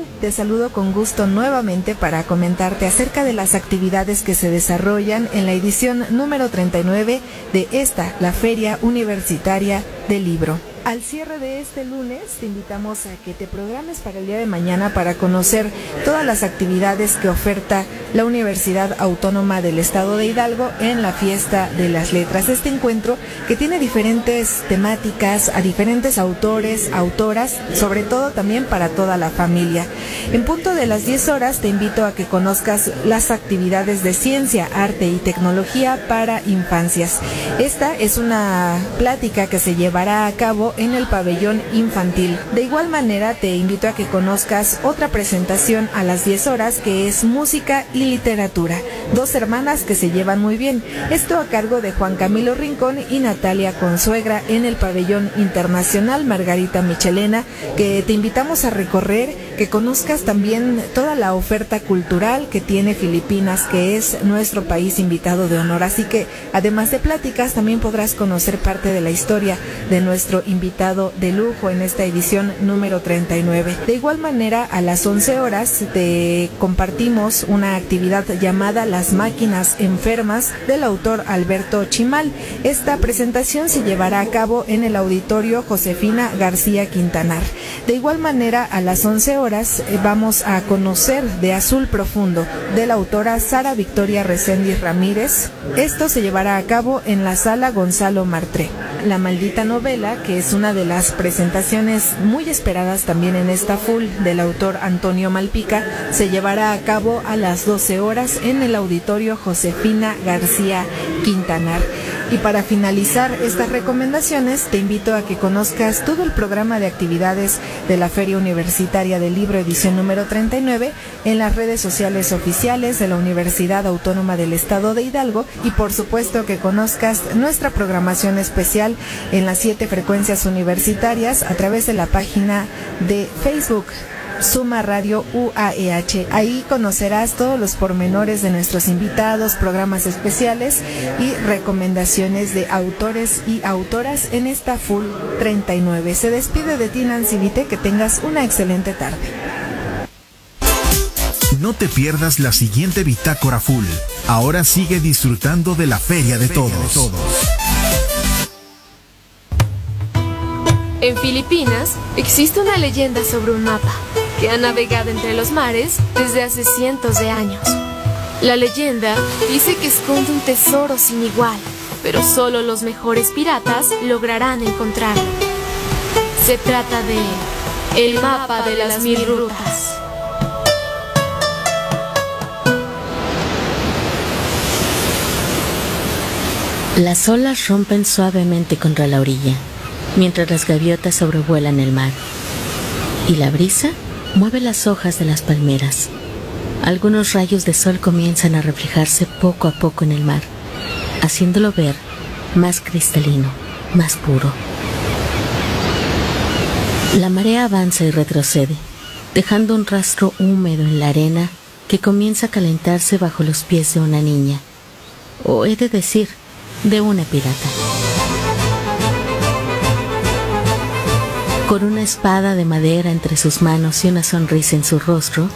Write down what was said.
tal? Te saludo con gusto nuevamente para comentarte acerca de las actividades que se desarrollan en la edición número 39 de esta, la Feria Universitaria del Libro. Al cierre de este lunes te invitamos a que te programes para el día de mañana para conocer todas las actividades que oferta la Universidad Autónoma del Estado de Hidalgo en la Fiesta de las Letras. Este encuentro que tiene diferentes temáticas, a diferentes autores, autoras, sobre todo también para toda la familia. En punto de las 10 horas te invito a que conozcas las actividades de ciencia, arte y tecnología para infancias. Esta es una plática que se llevará a cabo en el pabellón infantil. De igual manera te invito a que conozcas otra presentación a las 10 horas que es música y literatura. Dos hermanas que se llevan muy bien. Esto a cargo de Juan Camilo Rincón y Natalia Consuegra en el pabellón internacional Margarita Michelena, que te invitamos a recorrer, que conozcas también toda la oferta cultural que tiene Filipinas, que es nuestro país invitado de honor. Así que además de pláticas también podrás conocer parte de la historia de nuestro invitado de lujo en esta edición número 39. De igual manera, a las 11 horas te compartimos una actividad llamada Las Máquinas Enfermas del autor Alberto Chimal. Esta presentación se llevará a cabo en el auditorio Josefina García Quintanar. De igual manera, a las 11 horas vamos a conocer De Azul Profundo de la autora Sara Victoria Reséndiz Ramírez. Esto se llevará a cabo en la sala Gonzalo Martré. La Maldita Novela, que es una de las presentaciones muy esperadas también en esta full del autor Antonio Malpica, se llevará a cabo a las 12 horas en el auditorio Josefina García Quintanar. Y para finalizar estas recomendaciones, te invito a que conozcas todo el programa de actividades de la Feria Universitaria del Libro edición número 39 en las redes sociales oficiales de la Universidad Autónoma del Estado de Hidalgo, y por supuesto que conozcas nuestra programación especial en las 7 frecuencias universitarias a través de la página de Facebook Suma Radio UAEH. Ahí conocerás todos los pormenores de nuestros invitados, programas especiales y recomendaciones de autores y autoras en esta Full 39. Se despide de ti, Nancy Vite, que tengas una excelente tarde. No te pierdas la siguiente Bitácora Full. Ahora sigue disfrutando de la Feria de Todos. En Filipinas existe una leyenda sobre un mapa que ha navegado entre los mares desde hace cientos de años. La leyenda dice que esconde un tesoro sin igual, pero solo los mejores piratas lograrán encontrarlo. Se trata de el mapa de las 1000 rutas. Las olas rompen suavemente contra la orilla, mientras las gaviotas sobrevuelan el mar, y la brisa mueve las hojas de las palmeras. Algunos rayos de sol comienzan a reflejarse poco a poco en el mar, haciéndolo ver más cristalino, más puro. La marea avanza y retrocede, dejando un rastro húmedo en la arena que comienza a calentarse bajo los pies de una niña, o he de decir, de una pirata. Con una espada de madera entre sus manos y una sonrisa en su rostro,